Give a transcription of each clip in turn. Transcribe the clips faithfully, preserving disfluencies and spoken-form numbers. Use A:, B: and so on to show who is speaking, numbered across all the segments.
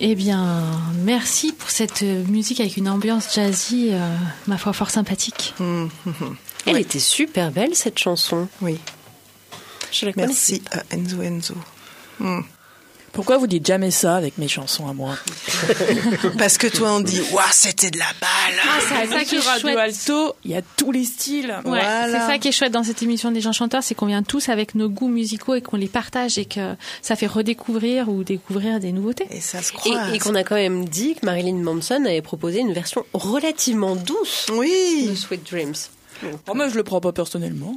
A: Eh bien, merci pour cette musique avec une ambiance jazzy, euh, ma foi, fort sympathique.
B: Mmh, mmh.
C: Elle
B: Ouais.
C: était super belle, cette chanson.
B: Oui.
C: Je la connaissais.
B: Merci à Enzo Enzo. Mmh.
D: Pourquoi vous dites jamais ça avec mes chansons à moi?
B: Parce que toi, on dit « Waouh, c'était de la balle
A: Ah, c'est ça qui est
D: Sur Radio
A: chouette.
D: Alto, il y a tous les styles.
A: Ouais,
B: Voilà.
A: c'est ça qui est chouette dans cette émission des gens chanteurs, c'est qu'on vient tous avec nos goûts musicaux et qu'on les partage et que ça fait redécouvrir ou découvrir des nouveautés. »
B: Et ça se croise.
C: Et, et qu'on a quand même dit que Marilyn Manson avait proposé une version relativement douce de
B: Oui.
C: Sweet Dreams.
D: Oh, mais je le prends pas personnellement.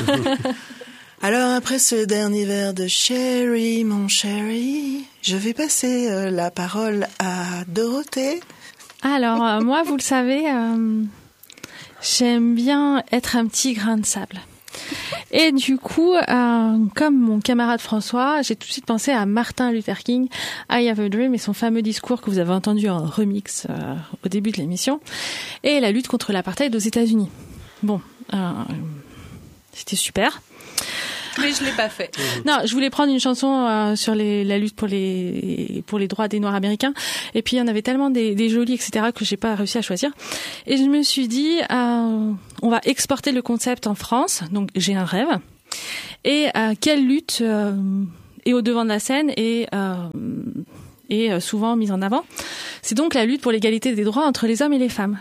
B: Alors, après ce dernier verre de Sherry, mon chéri, je vais passer euh, la parole à Dorothée.
A: Alors, euh, moi, vous le savez, euh, j'aime bien être un petit grain de sable. Et du coup, euh, comme mon camarade François, j'ai tout de suite pensé à Martin Luther King, I Have a Dream, et son fameux discours que vous avez entendu en remix euh, au début de l'émission, et la lutte contre l'apartheid aux États-Unis. Bon, euh, c'était super.
C: Mais je l'ai pas fait.
A: Non, je voulais prendre une chanson euh, sur les, la lutte pour les pour les droits des Noirs américains. Et puis il y en avait tellement des, des jolies, et cetera, que j'ai pas réussi à choisir. Et je me suis dit, euh, on va exporter le concept en France. Donc j'ai un rêve. Et euh, quelle lutte euh, est au devant de la scène et euh, est souvent mise en avant. C'est donc la lutte pour l'égalité des droits entre les hommes et les femmes.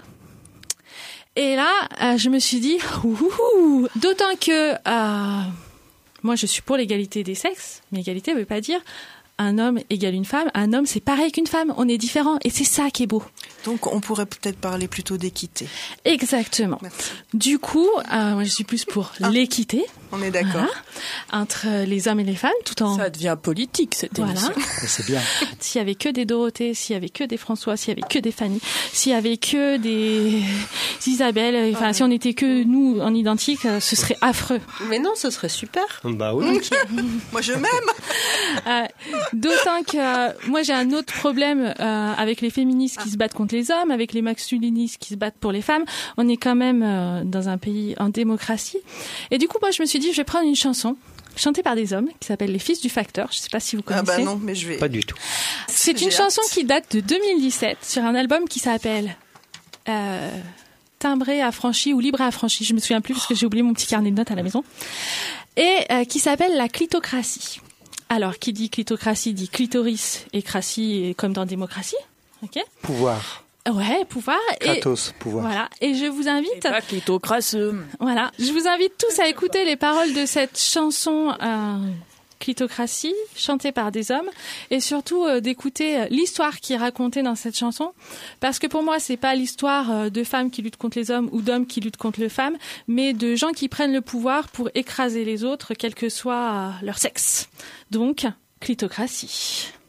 A: Et là, euh, je me suis dit, ouh, d'autant que euh, moi, je suis pour l'égalité des sexes, mais égalité ne veut pas dire un homme égale une femme. Un homme, c'est pareil qu'une femme. On est différents. Et c'est ça qui est beau.
B: Donc, on pourrait peut-être parler plutôt d'équité.
A: Exactement.
B: Merci.
A: Du coup, euh, moi, je suis plus pour
B: Ah.
A: l'équité.
B: On est d'accord.
A: Voilà, entre les hommes et les femmes, tout en...
D: Ça devient politique, cette
A: Voilà.
D: émission.
E: C'est bien.
A: S'il y avait que des Dorothée, s'il y avait que des François, s'il y avait que des Fanny, s'il y avait que des Isabelle, enfin, si on était que nous en identique, euh, ce serait affreux.
C: Mais non, ce serait super.
E: Bah oui.
B: Moi, je m'aime.
A: Euh, D'autant que euh, moi j'ai un autre problème euh, avec les féministes qui se battent contre les hommes, avec les masculinistes qui se battent pour les femmes. On est quand même euh, dans un pays en démocratie. Et du coup, moi je me suis dit, je vais prendre une chanson chantée par des hommes qui s'appelle Les Fils du Facteur. Je sais pas si vous
B: Ah
A: connaissez.
B: bah non, mais je vais...
E: Pas du tout.
A: C'est
B: J'ai
A: une
B: hâte.
A: chanson qui date de deux mille dix-sept sur un album qui s'appelle euh, Timbré affranchi ou Libre affranchi. Je me souviens plus parce que j'ai oublié mon petit carnet de notes à la maison. Et euh, qui s'appelle La Clitocratie. Alors, qui dit clitocratie dit clitoris et cratie comme dans démocratie. Ok.
E: Pouvoir.
A: Ouais, pouvoir. Et
E: Kratos, pouvoir.
A: voilà. Et je vous invite,
D: Pas clitocrasseux.
A: voilà, je vous invite tous à écouter les paroles de cette chanson euh, Clitocratie, chantée par des hommes, et surtout euh, d'écouter euh, l'histoire qui est racontée dans cette chanson, parce que pour moi, c'est pas l'histoire euh, de femmes qui luttent contre les hommes ou d'hommes qui luttent contre les femmes, mais de gens qui prennent le pouvoir pour écraser les autres, quel que soit euh, leur sexe. Donc, Clitocratie.